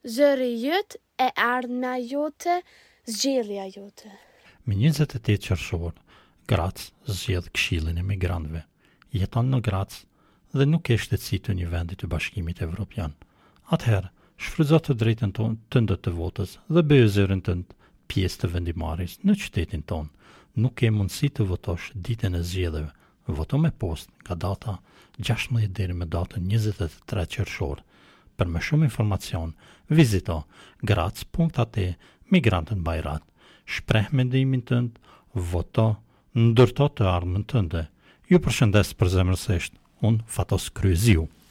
zëri jytë e ardhmja jote, zgjedhja jote. Me 28 qershor, Graz zgjedh Këshillin e Migrantëve. Jeton në Graz dhe nuk ke shtetësi të një vendi të Bashkimit Evropian. Atëherë, shfrytëzo të drejtën tënde të votës dhe bëje zërin tënd pjesë të vendimarrjes në qytetin tonë. Nuk ke mundësi të votosh ditën e zgjedhjeve. Voto me post nga data 16 deri me datën 23 qershor. Për më shumë informacion, vizito graz.at Migrantën Bajrat. Shpreh mendimin tënd, voto, ndërto të ardhmen tënde. Ju përshëndes përzemërsisht, unë Fatos Kryziu.